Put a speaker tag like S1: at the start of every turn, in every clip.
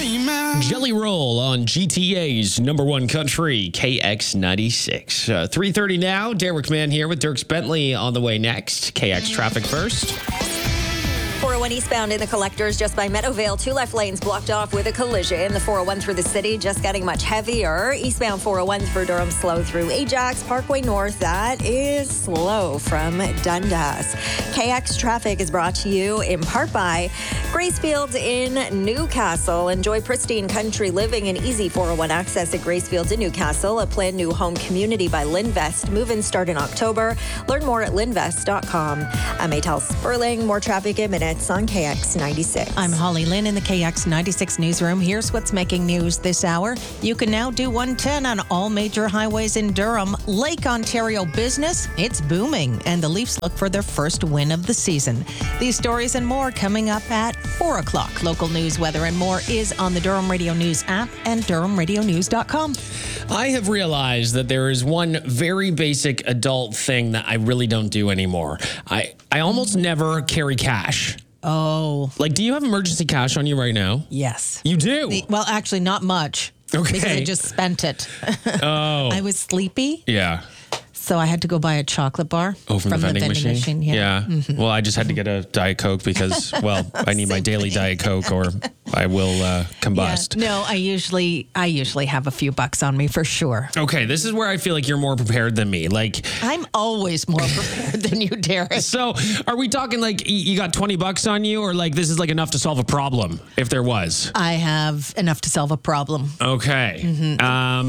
S1: Jelly Roll on GTA's number one country, KX96. 3:30 now. Derek Mann here with Dirks Bentley on the way next. KX traffic first.
S2: 401 eastbound in the collectors just by Meadowvale. 2 left lanes blocked off with a collision. The 401 through the city just getting much heavier. Eastbound 401 through Durham slow through Ajax. Parkway North, that is slow from Dundas. KX traffic is brought to you in part by Gracefields in Newcastle. Enjoy pristine country living and easy 401 access at Gracefields in Newcastle. A planned new home community by Linvest. Move-in start in October. Learn more at linvest.com. I'm Maytal Sperling. More traffic in minutes on KX96.
S3: I'm Holly Lynn in the KX96 newsroom. Here's what's making news this hour. You can now do 110 on all major highways in Durham. Lake Ontario business, it's booming, and the Leafs look for their first win of the season. These stories and more coming up at 4 o'clock. Local news, weather, and more is on the Durham Radio News app and durhamradionews.com.
S1: I have realized that there is one very basic adult thing that I really don't do anymore. I almost never carry cash.
S3: Oh.
S1: Like, do you have emergency cash on you right now?
S3: Yes.
S1: You do?
S3: Well, actually, not much.
S1: Okay.
S3: Because I just spent it.
S1: Oh.
S3: I was sleepy.
S1: Yeah.
S3: So I had to go buy a chocolate bar.
S1: Oh, from the vending machine?
S3: Yeah.
S1: Mm-hmm. Well, I just had to get a Diet Coke because, well, I need my daily Diet Coke or I will combust.
S3: Yeah. No, I usually have a few bucks on me for sure.
S1: Okay, this is where I feel like you're more prepared than me. Like,
S3: I'm always more prepared than you, Derek.
S1: So are we talking like you got $20 on you, or like this is like enough to solve a problem if there was?
S3: I have enough to solve a problem.
S1: Okay. Mm-hmm.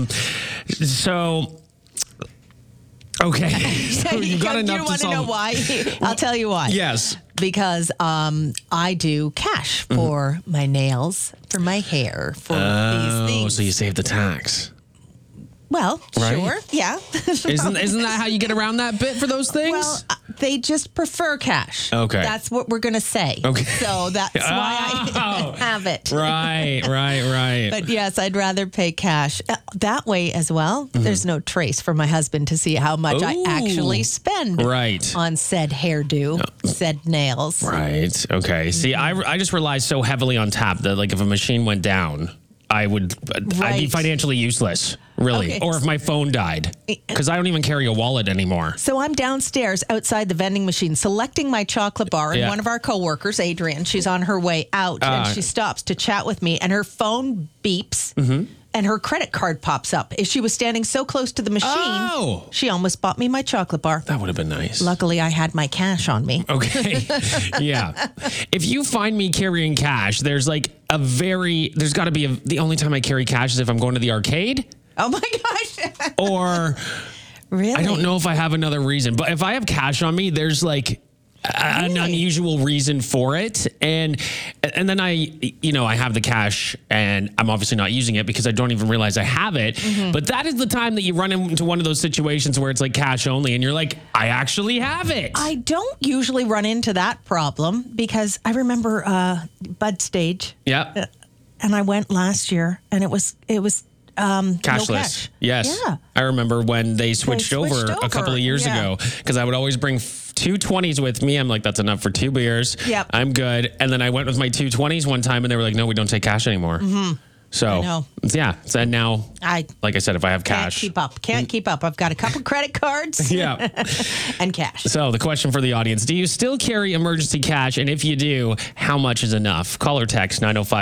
S1: Okay. So you got enough to solve.
S3: You want to know why? I'll tell you why.
S1: Yes.
S3: Because I do cash for my nails, for my hair, for these things.
S1: Oh, so you save the tax.
S3: Well,
S1: right?
S3: Sure, yeah.
S1: Isn't that how you get around that bit for those things?
S3: Well, they just prefer cash.
S1: Okay.
S3: That's what we're going to say.
S1: Okay.
S3: So that's why I have it.
S1: Right.
S3: But yes, I'd rather pay cash. That way as well, there's no trace for my husband to see how much I actually spend on said hairdo, said nails.
S1: Right. Okay. See, I just rely so heavily on tap that like if a machine went down, I'd be financially useless, really.
S3: Okay.
S1: Or if my phone died, because I don't even carry a wallet anymore.
S3: So I'm downstairs outside the vending machine selecting my chocolate bar, and one of our coworkers, Adrian, she's on her way out, and she stops to chat with me, and her phone beeps, and her credit card pops up. If she was standing so close to the machine, she almost bought me my chocolate bar.
S1: That would have been nice.
S3: Luckily, I had my cash on me.
S1: Okay. Yeah. If you find me carrying cash, there's got to be the only time I carry cash is if I'm going to the arcade.
S3: Oh my gosh.
S1: Or
S3: really?
S1: I don't know if I have another reason, but if I have cash on me, there's like an unusual reason for it. And then I have the cash and I'm obviously not using it because I don't even realize I have it. Mm-hmm. But that is the time that you run into one of those situations where it's like cash only and you're like, I actually have it.
S3: I don't usually run into that problem because I remember Bud Stage.
S1: Yeah.
S3: And I went last year and it was
S1: cashless.
S3: No cash.
S1: Yes.
S3: Yeah.
S1: I remember when they switched over a couple of years ago because I would always bring 2 20s with me. I'm like, that's enough for 2 beers.
S3: Yep.
S1: I'm good. And then I went with my 2 20s one time and they were like, no, we don't take cash anymore. Mm-hmm. So, yeah. So now, like I said, if I have cash.
S3: Can't keep up. I've got a couple credit cards.
S1: Yeah.
S3: And cash.
S1: So the question for the audience, do you still carry emergency cash? And if you do, how much is enough? Call or text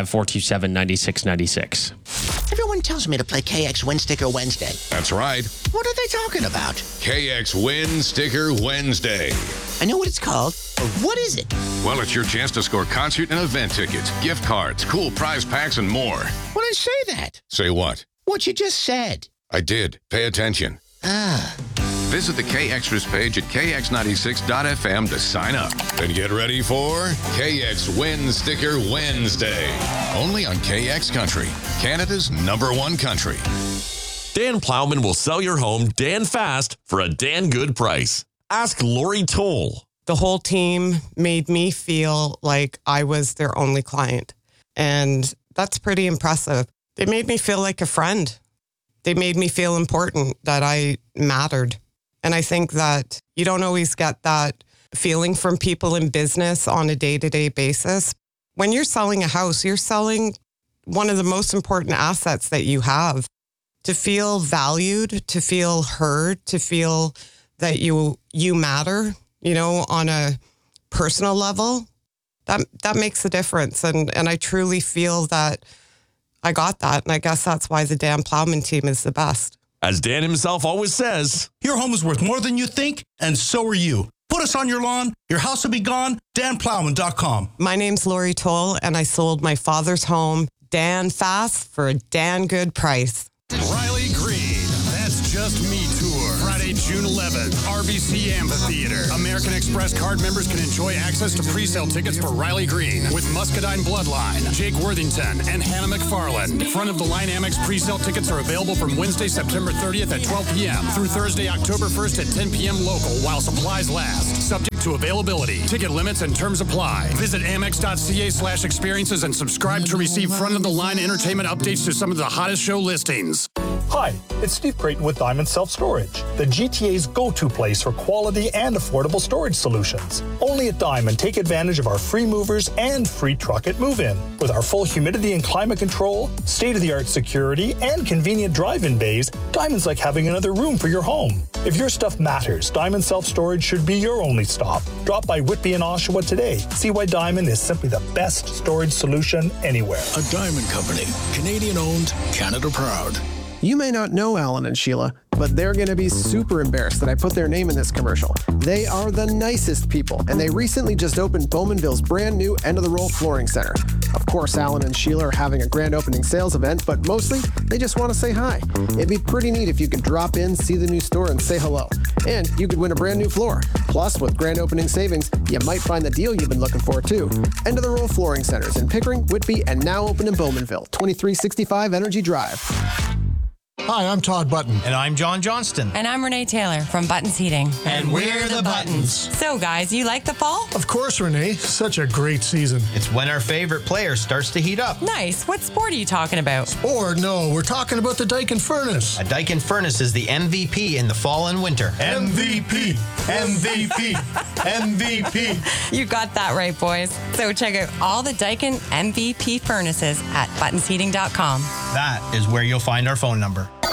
S1: 905-427-9696.
S4: Everyone tells me to play KX Win Sticker Wednesday.
S5: That's right.
S4: What are they talking about?
S5: KX Win Sticker Wednesday.
S4: I know what it's called, but what is it?
S5: Well, it's your chance to score concert and event tickets, gift cards, cool prize packs, and more.
S4: When I say that.
S5: Say what?
S4: What you just said.
S5: I did. Pay attention. Visit the KXtras page at kx96.fm to sign up. And get ready for KX Win Sticker Wednesday. Only on KX Country, Canada's #1 country.
S6: Dan Plowman will sell your home Dan fast for a Dan good price. Ask Lori Toll.
S7: The whole team made me feel like I was their only client. And that's pretty impressive. They made me feel like a friend. They made me feel important, that I mattered. And I think that you don't always get that feeling from people in business on a day-to-day basis. When you're selling a house, you're selling one of the most important assets that you have. To feel valued, to feel heard, to feel that you matter, on a personal level, that makes a difference. And I truly feel that I got that. And I guess that's why the Dan Plowman team is the best.
S6: As Dan himself always says,
S8: your home is worth more than you think, and so are you. Put us on your lawn, your house will be gone. DanPlowman.com.
S7: My name's Lori Toll, and I sold my father's home, Dan Fast, for a Dan good price.
S9: Riley Green, That's Just Me Tour, Friday, June 11th, RBC Amphitheater. American Express card members can enjoy access to pre-sale tickets for Riley Green with Muscadine Bloodline, Jake Worthington, and Hannah McFarland. Front-of-the-line Amex pre-sale tickets are available from Wednesday, September 30th at 12 p.m. through Thursday, October 1st at 10 p.m. local while supplies last. Subject to availability. Ticket limits and terms apply. Visit Amex.ca/experiences and subscribe to receive front-of-the-line entertainment updates to some of the hottest show listings.
S10: Hi, it's Steve Creighton with Diamond Self Storage, the GTA's go-to place for quality and affordable storage solutions. Only at Diamond, take advantage of our free movers and free truck at move-in. With our full humidity and climate control, state-of-the-art security, and convenient drive-in bays, Diamond's like having another room for your home. If your stuff matters, Diamond Self Storage should be your only stop. Drop by Whitby and Oshawa today. See why Diamond is simply the best storage solution anywhere.
S11: A Diamond Company, Canadian-owned, Canada proud.
S12: You may not know Alan and Sheila, but they're going to be super embarrassed that I put their name in this commercial. They are the nicest people, and they recently just opened Bowmanville's brand new end-of-the-roll flooring center. Of course, Alan and Sheila are having a grand opening sales event, but mostly, they just want to say hi. It'd be pretty neat if you could drop in, see the new store, and say hello. And you could win a brand new floor. Plus, with grand opening savings, you might find the deal you've been looking for, too. End-of-the-roll flooring centers in Pickering, Whitby, and now open in Bowmanville, 2365 Energy Drive.
S13: Hi, I'm Todd Button.
S14: And I'm John Johnston.
S15: And I'm Renee Taylor from Buttons Heating.
S14: And we're the Buttons.
S15: So, guys, you like the fall?
S13: Of course, Renee. Such a great season.
S14: It's when our favorite player starts to heat up.
S15: Nice. What sport are you talking about?
S13: Sport? No, we're talking about the Daikin Furnace.
S14: A Daikin Furnace is the MVP in the fall and winter.
S8: MVP! MVP! MVP!
S15: You got that right, boys. So check out all the Daikin MVP furnaces at buttonsheating.com.
S14: That is where you'll find our phone number.